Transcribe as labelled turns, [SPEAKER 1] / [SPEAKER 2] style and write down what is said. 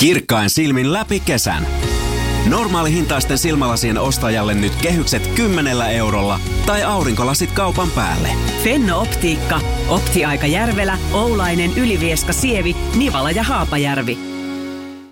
[SPEAKER 1] Kirkkain silmin läpi kesän. Normaalihintaisten silmälasien ostajalle nyt kehykset 10 eurolla tai aurinkolasit kaupan päälle.
[SPEAKER 2] Fenno-optiikka. Optiaika Järvelä, Oulainen, Ylivieska, Sievi, Nivala ja Haapajärvi.